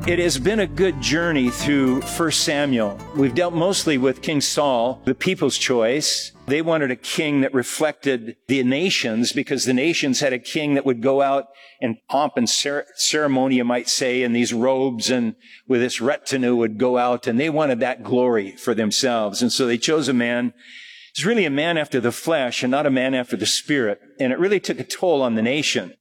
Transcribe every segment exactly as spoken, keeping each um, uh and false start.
It has been a good journey through First Samuel. We've dealt mostly with King Saul, the people's choice. They wanted a king that reflected the nations because the nations had a king that would go out in pomp and cer- ceremony, you might say, in these robes and with this retinue would go out, and they wanted that glory for themselves. And so they chose a man. He's really a man after the flesh and not a man after the spirit. And it really took a toll on the nation.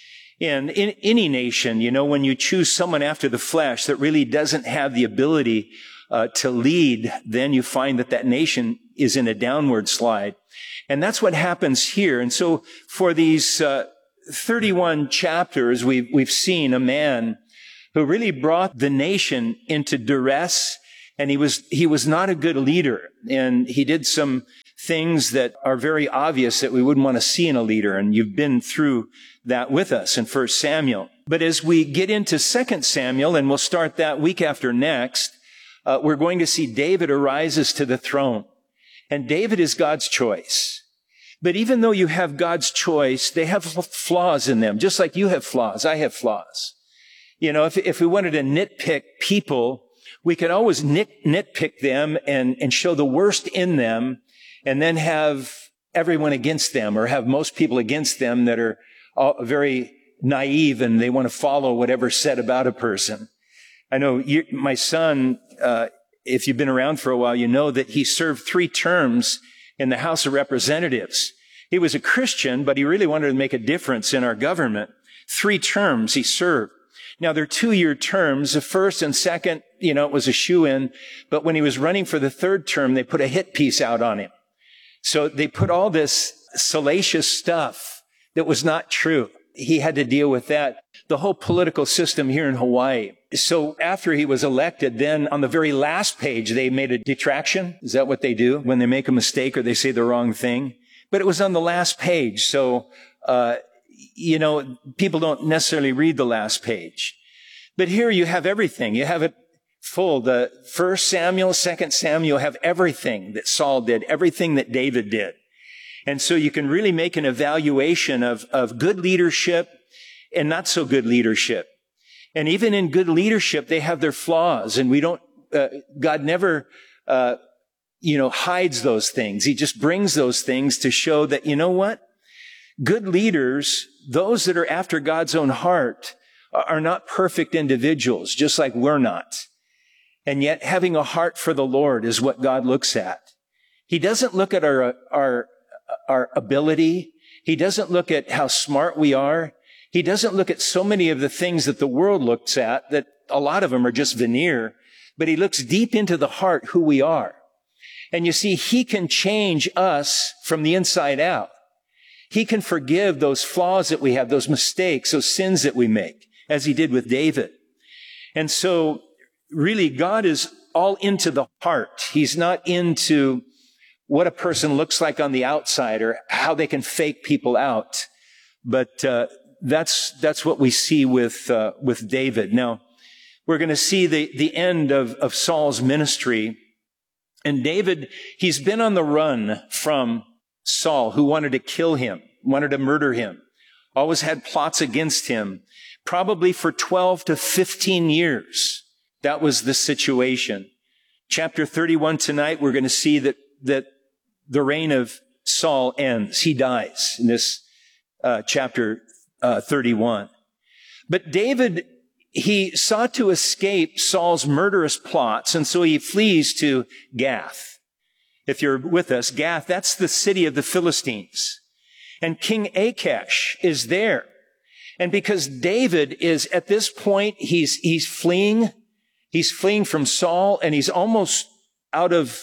And in any nation, you know, when you choose someone after the flesh that really doesn't have the ability uh, to lead, then you find that that nation is in a downward slide. And that's what happens here. And so for these uh, thirty-one chapters, we've, we've seen a man who really brought the nation into duress. And he was, he was not a good leader. And he did some things that are very obvious that we wouldn't want to see in a leader. And you've been through that with us in First Samuel. But as we get into Second Samuel, and we'll start that week after next, uh, we're going to see David arises to the throne. And David is God's choice. But even though you have God's choice, they have flaws in them, just like you have flaws. I have flaws. You know, if, if we wanted to nitpick people, we could always nit, nitpick them and, and show the worst in them and then have everyone against them or have most people against them that are all very naive and they want to follow whatever's said about a person. I know you, my son, uh, if you've been around for a while, you know that he served three terms in the House of Representatives. He was a Christian, but he really wanted to make a difference in our government. Three terms he served. Now, they're two-year terms. The first and second, you know, it was a shoo-in. But when he was running for the third term, they put a hit piece out on him. So they put all this salacious stuff that was not true. He had to deal with that. The whole political system here in Hawaii. So after he was elected, then on the very last page, they made a detraction. Is that what they do when they make a mistake or they say the wrong thing? But it was on the last page. So, uh, you know, people don't necessarily read the last page. But here you have everything. You have it full. The First Samuel, Second Samuel have everything that Saul did, everything that David did. And so you can really make an evaluation of, of good leadership and not so good leadership. And even in good leadership, they have their flaws. And we don't, uh, God never, uh, you know, hides those things. He just brings those things to show that, you know what? Good leaders, those that are after God's own heart, are not perfect individuals, just like we're not. And yet having a heart for the Lord is what God looks at. He doesn't look at our, our, our ability. He doesn't look at how smart we are. He doesn't look at so many of the things that the world looks at, that a lot of them are just veneer, but he looks deep into the heart who we are. And you see, he can change us from the inside out. He can forgive those flaws that we have, those mistakes, those sins that we make, as he did with David. And so really, God is all into the heart. He's not into what a person looks like on the outside or how they can fake people out. But uh, that's that's what we see with uh, with David. Now, we're going to see the, the end of, of Saul's ministry. And David, he's been on the run from Saul, who wanted to kill him, wanted to murder him, always had plots against him, probably for twelve to fifteen years. That was the situation. Chapter thirty-one tonight, we're going to see that, that the reign of Saul ends. He dies in this uh, chapter uh, thirty-one. But David, he sought to escape Saul's murderous plots, and so he flees to Gath. If you're with us, Gath, that's the city of the Philistines. And King Achish is there. And because David is at this point, he's, he's fleeing, he's fleeing from Saul, and he's almost out of,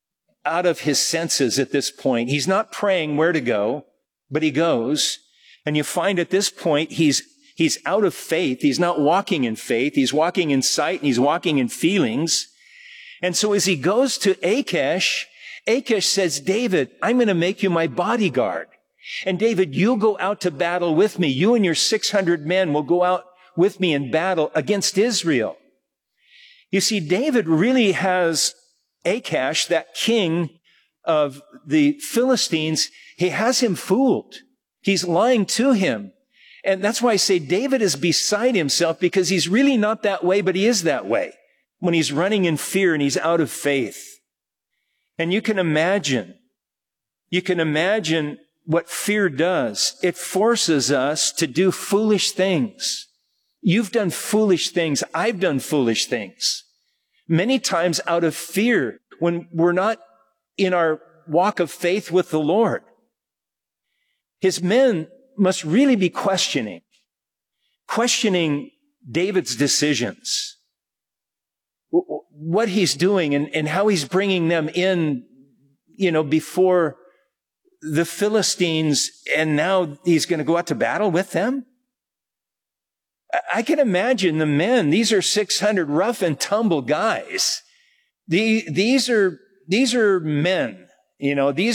out of his senses at this point. He's not praying where to go, but he goes. And you find at this point, he's, he's out of faith. He's not walking in faith. He's walking in sight and he's walking in feelings. And so as he goes to Achish, Achish says, David, I'm going to make you my bodyguard. And David, you'll go out to battle with me. You and your six hundred men will go out with me in battle against Israel. You see, David really has Achish, that king of the Philistines, he has him fooled. He's lying to him. And that's why I say David is beside himself, because he's really not that way, but he is that way when he's running in fear and he's out of faith. And you can imagine, you can imagine what fear does. It forces us to do foolish things. You've done foolish things. I've done foolish things. Many times out of fear when we're not in our walk of faith with the Lord. His men must really be questioning, questioning David's decisions, what he's doing and, and how he's bringing them in, you know, before the Philistines, and now he's going to go out to battle with them. I can imagine the men. These are six hundred rough and tumble guys. The, these are, these are men, you know, these